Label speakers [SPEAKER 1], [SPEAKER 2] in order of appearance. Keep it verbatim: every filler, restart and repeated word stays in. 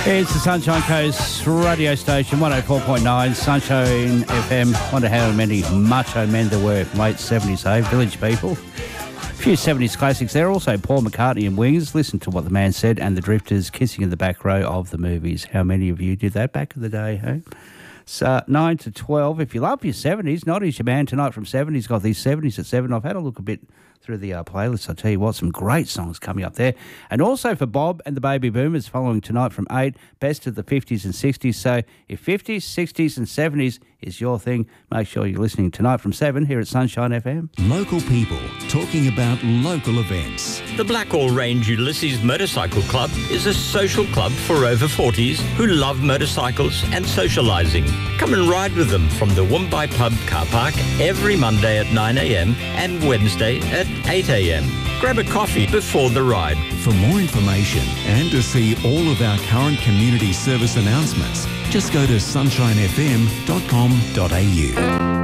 [SPEAKER 1] It's the Sunshine Coast radio station, one oh four point nine, Sunshine F M. Wonder how many macho men there were from late seventies, hey? Village people. A few seventies classics there. Also Paul McCartney and Wings. Listen to what the man said. And the Drifters, Kissing in the Back Row of the Movies. How many of you did that back in the day, hey? So nine to twelve. If you love your seventies, Noddy's your man tonight from seventies. Got these seventies at seven. I've had a look a bit through the uh, playlist. I'll tell you what, some great songs coming up there. And also for Bob and the Baby Boomers following tonight from eight, best of the fifties and sixties. So if fifties, sixties and seventies is your thing, make sure you're listening tonight from seven here at Sunshine F M.
[SPEAKER 2] Local people talking about local events.
[SPEAKER 3] The Blackall Range Ulysses Motorcycle Club is a social club for over forties who love motorcycles and socialising. Come and ride with them from the Woombye Pub car park every Monday at nine a m and Wednesday at eight a m. Grab a coffee before the ride.
[SPEAKER 2] For more information and to see all of our current community service announcements, just go to sunshine f m dot com dot a u.